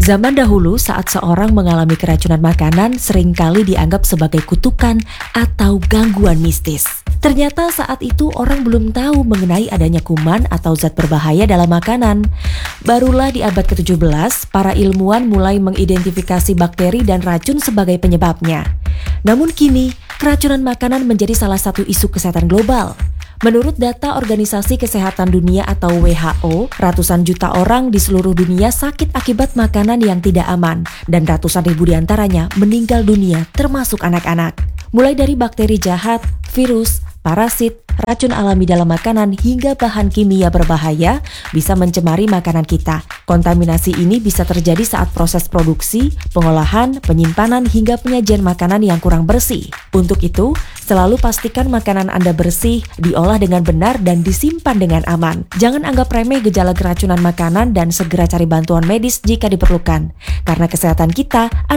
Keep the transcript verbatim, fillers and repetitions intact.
Zaman dahulu saat seorang mengalami keracunan makanan seringkali dianggap sebagai kutukan atau gangguan mistis. Ternyata saat itu orang belum tahu mengenai adanya kuman atau zat berbahaya dalam makanan. Barulah di abad ketujuh belas, para ilmuwan mulai mengidentifikasi bakteri dan racun sebagai penyebabnya. Namun kini, keracunan makanan menjadi salah satu isu kesehatan global. Menurut data Organisasi Kesehatan Dunia atau W H O, ratusan juta orang di seluruh dunia sakit akibat makanan yang tidak aman dan ratusan ribu diantaranya meninggal dunia termasuk anak-anak. Mulai dari bakteri jahat, virus, parasit, racun alami dalam makanan hingga bahan kimia berbahaya bisa mencemari makanan kita. Kontaminasi ini bisa terjadi saat proses produksi, pengolahan, penyimpanan hingga penyajian makanan yang kurang bersih. Untuk itu, selalu pastikan makanan Anda bersih, diolah dengan benar dan disimpan dengan aman. Jangan anggap remeh gejala keracunan makanan dan segera cari bantuan medis jika diperlukan. Karena kesehatan kita adalah